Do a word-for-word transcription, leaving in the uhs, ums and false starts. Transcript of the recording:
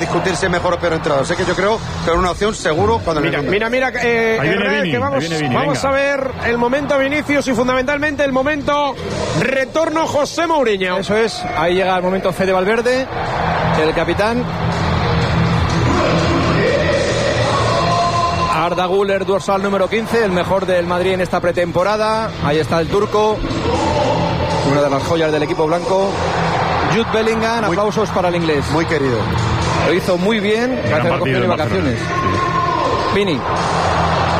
discutir si es mejor o peor entrenador. Sé que yo creo que es una opción seguro cuando mira, mira, mira, eh, ahí viene Herrera, Vini, que vamos, ahí viene Vini, vamos venga. a ver el momento Vinicius y fundamentalmente el momento retorno José Mourinho. Eso es, ahí llega el momento Fede Valverde, el capitán. Arda Güler, dorsal número quince, el mejor del Madrid en esta pretemporada. Ahí está el turco, una de las joyas del equipo blanco. Jude Bellingham, muy, aplausos para el inglés. Muy querido. Lo hizo muy bien, parece que cogió de vacaciones. Sí. Vini.